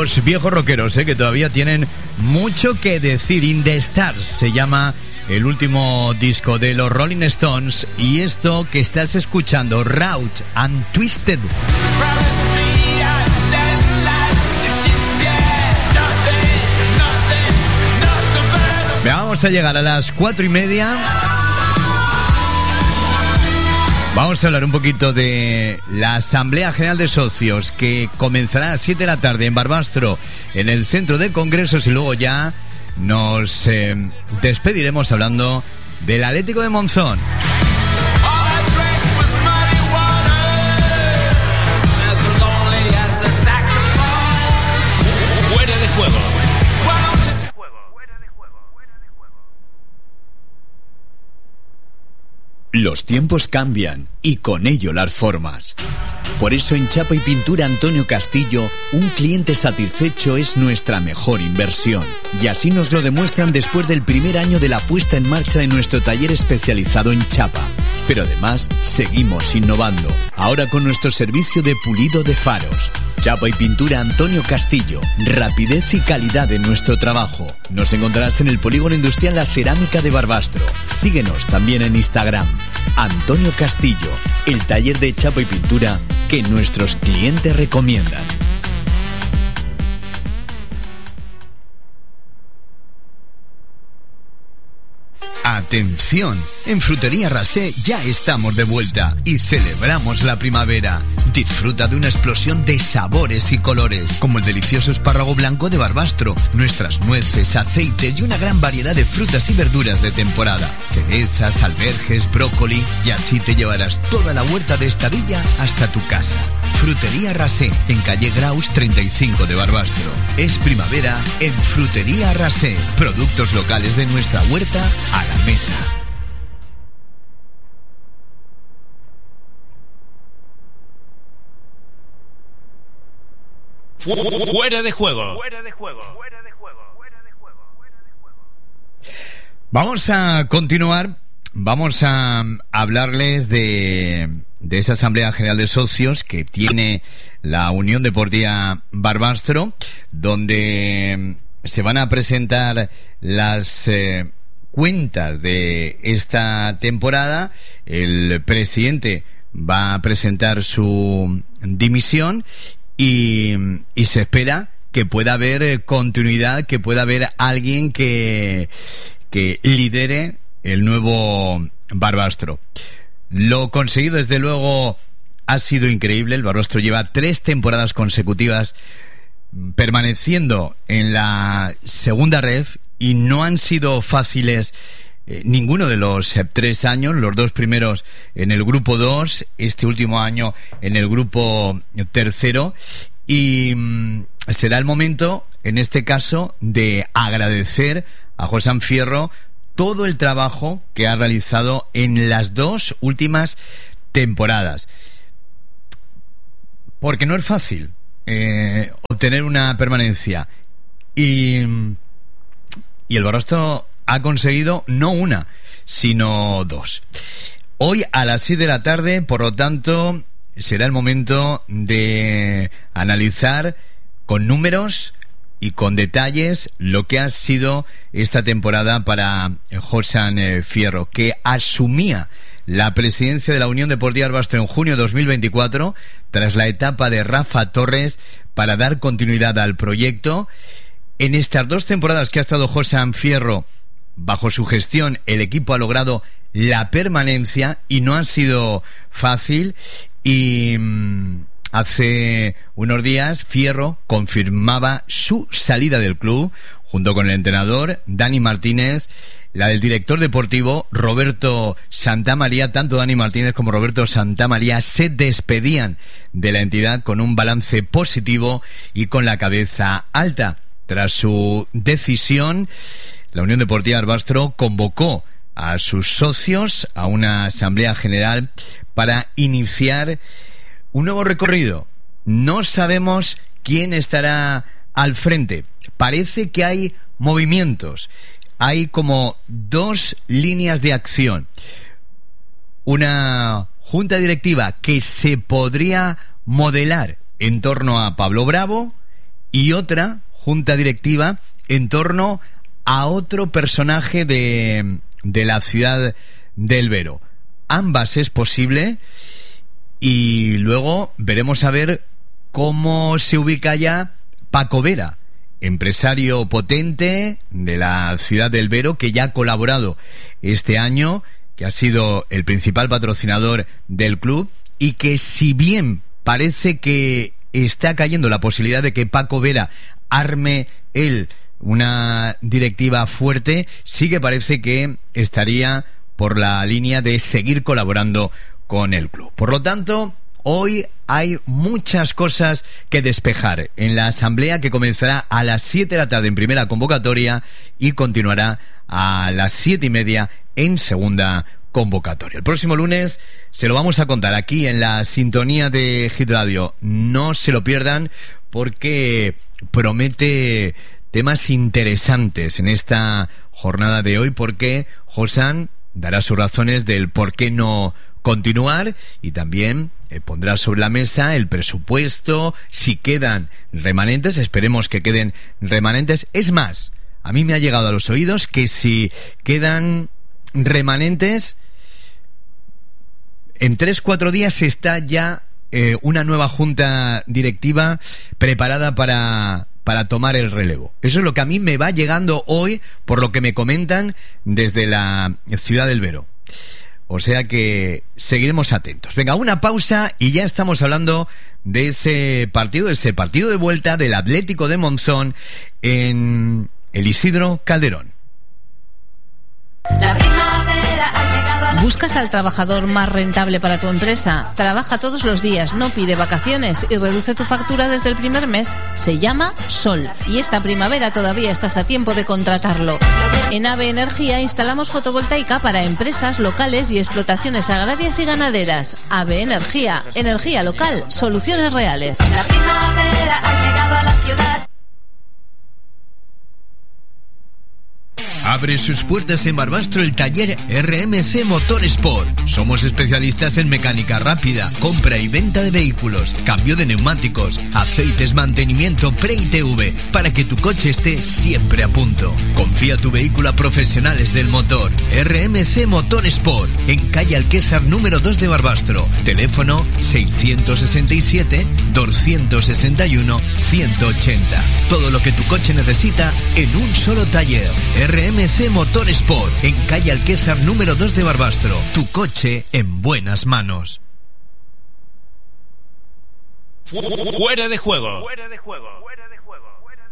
Los viejos rockeros, que todavía tienen mucho que decir. In the Stars se llama el último disco de los Rolling Stones. Y esto que estás escuchando, Raw and Twisted. Vamos a llegar a las 4:30. Vamos a hablar un poquito de la Asamblea General de Socios que comenzará a las 7 de la tarde en Barbastro, en el Centro de Congresos, y luego ya nos despediremos hablando del Atlético de Monzón. Fuera de juego. Los tiempos cambian y con ello las formas. Por eso en Chapa y Pintura Antonio Castillo, un cliente satisfecho es nuestra mejor inversión. Y así nos lo demuestran después del primer año de la puesta en marcha de nuestro taller especializado en chapa. Pero además, seguimos innovando. Ahora con nuestro servicio de pulido de faros. Chapa y Pintura Antonio Castillo. Rapidez y calidad en nuestro trabajo. Nos encontrarás en el Polígono Industrial La Cerámica de Barbastro. Síguenos también en Instagram. Antonio Castillo, el taller de chapa y pintura que nuestros clientes recomiendan. Atención, en Frutería Rasé ya estamos de vuelta y celebramos la primavera. Disfruta de una explosión de sabores y colores, como el delicioso espárrago blanco de Barbastro, nuestras nueces, aceites y una gran variedad de frutas y verduras de temporada. Cerezas, alberjes, brócoli, y así te llevarás toda la huerta de Estadilla hasta tu casa. Frutería Rasé, en calle Graus 35 de Barbastro. Es primavera en Frutería Rasé. Productos locales de nuestra huerta a la mesa. Fuera de juego. Vamos a continuar. Vamos a hablarles de esa Asamblea General de Socios que tiene la Unión Deportiva Barbastro, donde se van a presentar las cuentas de esta temporada. El presidente va a presentar su dimisión y se espera que pueda haber continuidad, que pueda haber alguien que lidere el nuevo Barbastro. Lo conseguido, desde luego, ha sido increíble. El Barbastro lleva 3 temporadas consecutivas permaneciendo en la segunda ref y no han sido fáciles ninguno de los 3 años, los 2 primeros en el grupo 2, este último año en el grupo 3, y será el momento, en este caso, de agradecer a Josan Fierro todo el trabajo que ha realizado en las 2 últimas temporadas, porque no es fácil obtener una permanencia, y el Barbastro ha conseguido no una, sino 2. Hoy a las 7 de la tarde, por lo tanto, será el momento de analizar con números y con detalles lo que ha sido esta temporada para Josan Fierro, que asumía la presidencia de la Unión Deportiva Barbastro en junio de 2024, tras la etapa de Rafa Torres, para dar continuidad al proyecto. En estas 2 temporadas que ha estado Josan Fierro bajo su gestión, el equipo ha logrado la permanencia y no ha sido fácil. Y hace unos días Fierro confirmaba su salida del club junto con el entrenador Dani Martínez, la del director deportivo Roberto Santamaría. Tanto Dani Martínez como Roberto Santamaría se despedían de la entidad con un balance positivo y con la cabeza alta. Tras su decisión, la Unión Deportiva Barbastro convocó a sus socios a una asamblea general para iniciar un nuevo recorrido. No sabemos quién estará al frente. Parece que hay movimientos. Hay como 2 líneas de acción. Una junta directiva que se podría modelar en torno a Pablo Bravo y otra junta directiva en torno a otro personaje de la ciudad del Vero. Ambas es posible y luego veremos a ver cómo se ubica ya Paco Vera, empresario potente de la ciudad del Vero, que ya ha colaborado este año, que ha sido el principal patrocinador del club, y que si bien parece que está cayendo la posibilidad de que Paco Vera arme él una directiva fuerte, sí que parece que estaría por la línea de seguir colaborando con el club. Por lo tanto, hoy hay muchas cosas que despejar en la asamblea, que comenzará a las 7 de la tarde en primera convocatoria y continuará a las 7:30 en segunda convocatoria. El próximo lunes se lo vamos a contar aquí en la sintonía de Hit Radio. No se lo pierdan porque promete temas interesantes en esta jornada de hoy, porque Josan dará sus razones del por qué no continuar y también pondrá sobre la mesa el presupuesto, si quedan remanentes, esperemos que queden remanentes. Es más, a mí me ha llegado a los oídos que si quedan remanentes, en 3-4 días está ya una nueva junta directiva preparada para tomar el relevo. Eso es lo que a mí me va llegando hoy, por lo que me comentan desde la ciudad del Vero. O sea que seguiremos atentos. Venga, una pausa y ya estamos hablando de ese partido de vuelta del Atlético de Monzón en el Isidro Calderón. La primavera ha llegado. ¿Buscas al trabajador más rentable para tu empresa? Trabaja todos los días, no pide vacaciones y reduce tu factura desde el primer mes. Se llama Sol y esta primavera todavía estás a tiempo de contratarlo. En AVE Energía instalamos fotovoltaica para empresas locales y explotaciones agrarias y ganaderas. AVE Energía, energía local, soluciones reales. La primavera ha llegado a la ciudad. Abre sus puertas en Barbastro el taller RMC Motorsport. Somos especialistas en mecánica rápida, compra y venta de vehículos, cambio de neumáticos, aceites, mantenimiento pre-ITV, para que tu coche esté siempre a punto. Confía tu vehículo a profesionales del motor. RMC Motorsport, en calle Alquézar número 2 de Barbastro. Teléfono 667-261-180. Todo lo que tu coche necesita en un solo taller. RMC Motorsport, en calle Alquézar número 2 de Barbastro. Tu coche en buenas manos. Fuera de juego. Fuera de juego. Fuera de juego.